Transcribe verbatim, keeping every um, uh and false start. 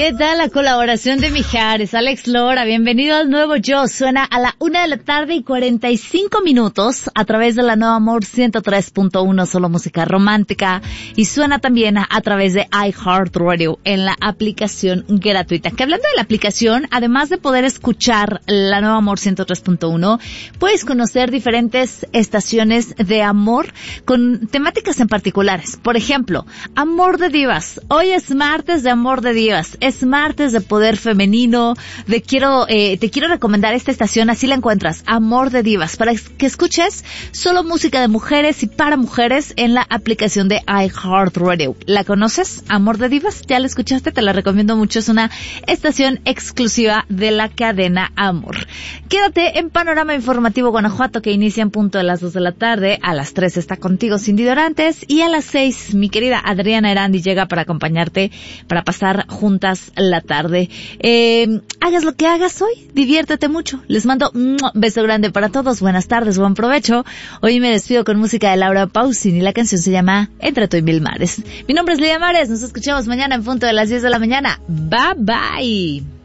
¿Qué tal la colaboración de Mijares? Alex Lora, bienvenido al nuevo Yo. Suena a la una de la tarde y cuarenta y cinco minutos a través de la Nueva Amor ciento tres punto uno, solo música romántica. Y suena también a, a través de iHeartRadio en la aplicación gratuita. Que hablando de la aplicación, además de poder escuchar la Nueva Amor ciento tres punto uno, puedes conocer diferentes estaciones de amor con temáticas en particulares. Por ejemplo, Amor de Divas. Hoy es martes de Amor de Divas. Es martes de poder femenino, de quiero, eh, te quiero recomendar esta estación, así la encuentras, Amor de Divas, para que escuches solo música de mujeres y para mujeres en la aplicación de iHeartRadio. ¿La conoces? Amor de Divas, ¿ya la escuchaste? Te la recomiendo mucho, es una estación exclusiva de la cadena Amor. Quédate en Panorama Informativo Guanajuato, que inicia en punto de las dos de la tarde, a las tres está contigo Cindy Dorantes, y a las seis mi querida Adriana Erandi llega para acompañarte, para pasar juntas la tarde. Eh, hagas lo que hagas hoy, diviértete mucho. Les mando un beso grande para todos. Buenas tardes, buen provecho. Hoy me despido con música de Laura Pausini y la canción se llama Entre tú y mil mares. Mi nombre es Lidia Mares. Nos escuchamos mañana en punto de las diez de la mañana. Bye bye.